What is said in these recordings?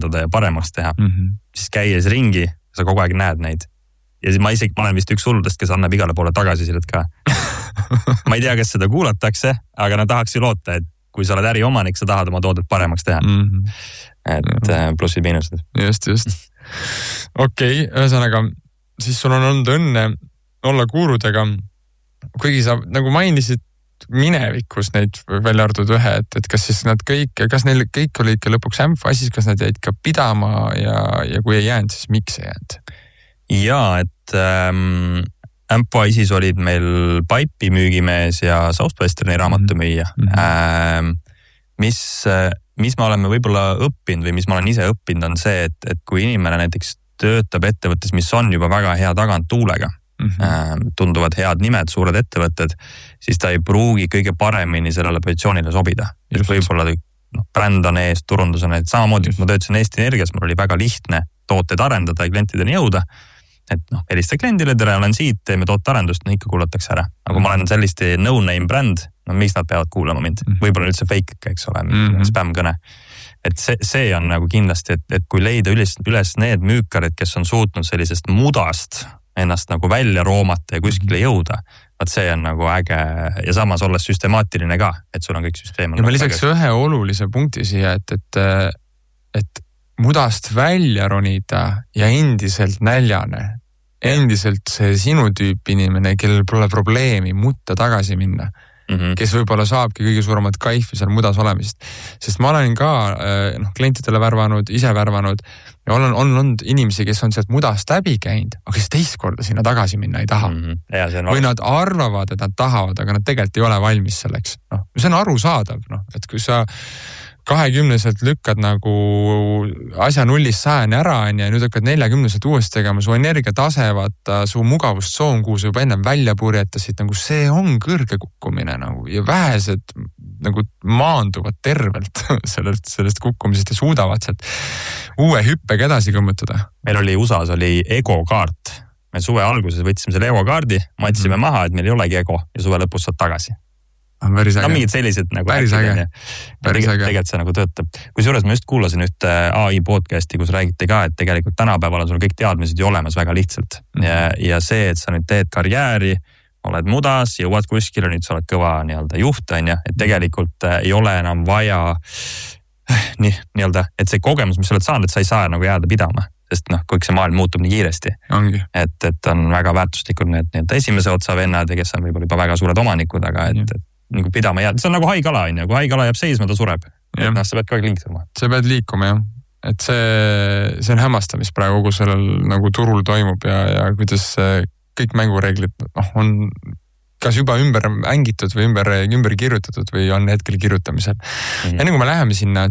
parandada ja paremaks teha, siis käies ringi, sa kogu aeg näed neid. Ja ma olen vist üks hulludest, kes annab igale poole tagasisidet ka. Ma ei tea, kes seda kuulatakse, aga nad tahaks ju loota, et kui sa oled äriomanik, sa tahad oma toodet paremaks teha. Et plussid miinused. Just. Okei, ühesõnaga, siis sul on olnud õnne olla Gurudega, kuigi sa nagu mainisid minevikus neid välja arvatud ühe, et kas siis nad kõik, kas neil kõik oli ikka lõpuks ämpfaisis, kas nad jäid ka pidama ja kui ei jäänud, siis miks ei jäänud? Jaa, et ämpfaisis olid meil Paipi müügimees ja Southwesterni raamatumüüja. Mis me oleme võib-olla õppinud või mis ma olen ise õppinud on see, et kui inimene näiteks töötab ettevõttes, mis on juba väga hea tagant tuulega, tunduvad head nimed, suured ettevõtted, siis ta ei pruugi kõige paremini sellele positsioonile sobida. Just võib-olla bränd on ees, turundus on ees. Samamoodi, kui ma töötasin Eesti Energias, mul oli väga lihtne tooteid arendada ja klientideni jõuda. Et helista kliendile, tere, olen siit, teeme tootearendust, ikka kuulatakse ära. Aga kui ma olen selliste no-name bränd, miks nad peavad kuulama mind? Võib-olla üldse fake, eks ole, spam kõne. Et see on nagu kindlasti, et kui leida üles need müükkarid, kes on suutnud sellisest mudast ennast nagu välja roomata ja kuskile jõuda, et see on nagu äge ja samas olles süstemaatiline ka, et sul on kõik süsteem. Ja ma lisaks ühe olulise punkti siia, et mudast välja ronida ja endiselt näljane, endiselt see sinu tüüp inimene, kellel pole probleemi mutta tagasi minna, kes võib-olla saabki kõige suuremat kaifi seal mudas olemisest. Sest ma olen ka klientidele värvanud, ise värvanud ja on olnud inimesi, kes on sealt mudast läbi käinud, aga kes teist korda sinna tagasi minna ei taha. Või nad arvavad, et nad tahavad, aga nad tegelikult ei ole valmis selleks. See on arusaadav, et kui sa 20-selt lükkad nagu asja 0-100 ära ja nüüd hakkad 40-selt uuesti tegema, su energiatase, vaata, su mugavustsoon, kuhu sa juba ennem välja purjetasid, nagu see on kõrge kukkumine nagu, ja vähesed nagu maanduvad tervelt sellest kukkumisest ja suudavad sealt uue hüppega edasi kõmmutada. Meil oli USAs oli ego-kaart. Me suve alguses võtsime selle ego-kaardi, matsime maha, et meil ei olegi ego ja suve lõpus saad tagasi. Mingid sellised nagu tegelikult see nagu töötab. Kui suures ma just kuulasin ühte AI podcasti, kus räägiti ka, et tegelikult tänapäeval on sul kõik teadmised ju olemas väga lihtsalt. Ja see, et sa nüüd teed karjääri, oled mudas, jõuad kuskile, nüüd sa oled kõva juht, et tegelikult ei ole enam vaja et see kogemus, mis sa oled saanud, et sa ei saa nagu jääda pidama. Sest kõik see maailm muutub nii kiiresti. Et on väga väärtuslikud need esimese otsa vennad, kes on võib-olla juba väga suured omanikud, aga et nagu pidama jääda. See on nagu haigala, kui haigala jääb seisma, ta sureb. Sa pead kogu liikuma. Sa pead liikuma, jah. Et see on hämmastav, mis praegu kogu sellel nagu turul toimub ja kuidas kõik mängureeglid on kas juba ümber mängitud või ümber kirjutatud või on hetkel kirjutamisel. Enne kui me läheme sinna,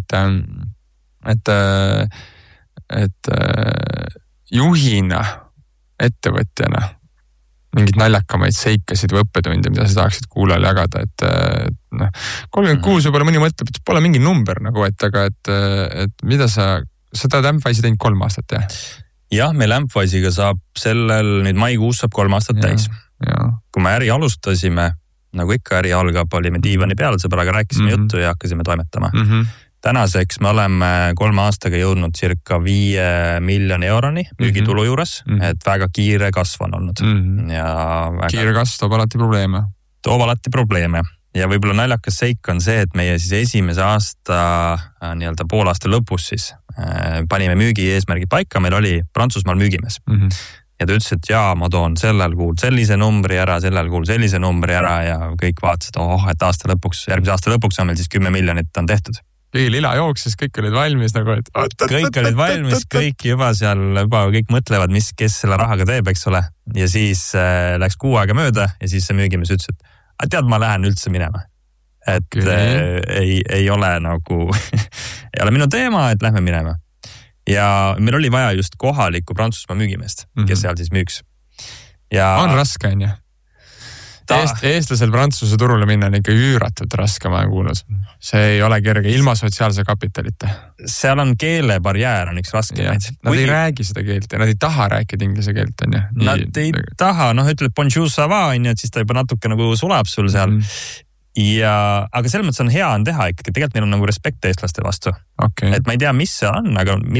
et juhina, ettevõtjana mingid naljakamaid seikasid või õppetunde, mida sa tahaksid kuulajal jagada, et 36 võib-olla mõni mõtleb, et pole mingi number nagu, aga et mida sa tahad Ampwise'i teinud 3 aastat, jah? Jah, meil Ampwise'iga saab nüüd maikuus saab 3 aastat täis. Kui me äri alustasime, nagu ikka äri algab, olime diivani peal, sõbraga rääkisime juttu ja hakkasime toimetama. Tänaseks me oleme 3 aastaga jõudnud circa 5 miljoni euroni müügitulu juures, et väga kiire kasv on olnud. Kiire kasv toob alati probleeme. Toob alati probleeme. Ja võib-olla naljakas seik on see, et meie siis esimese aasta poolaasta lõpus siis panime müügi eesmärgid paika, meil oli Prantsusmaal müügimees. Ja ta ütles, et ma toon sellel kuul sellise numbri ära, sellel kuul sellise numbri ära ja kõik vaatasid, et järgmise aasta lõpuks on meil siis 10 miljonit on tehtud. Lila jooksis, kõik olid valmis nagu, et kõik olid valmis, kõik juba kõik mõtlevad, kes selle rahaga teeb, eks ole. Ja siis läks 6 aega mööda ja siis see müügimees ütles, et tead, ma lähen üldse minema. Et ei ole nagu, ei ole minu teema, et lähme minema. Ja meil oli vaja just kohalikku Prantsusmaa müügimeest, kes seal siis müüks. On raske, on ju? Eestlasel Prantsuse turule minna on ikka üüratult raske, ma olen kuulnud. See ei ole kerge, ilma sotsiaalse kapitalita. Seal on keelebarjäär on üks raske. Nad ei räägi seda keelt ja nad ei taha rääkida inglise keelt, on ju? Nad ei taha, ütleb bonjour ça va, et siis ta juba natuke nagu sulab sul seal. Aga selles mõttes on hea teha ikkagi, tegelikult meil on nagu respekt eestlaste vastu. Et ma ei tea, mis see on, aga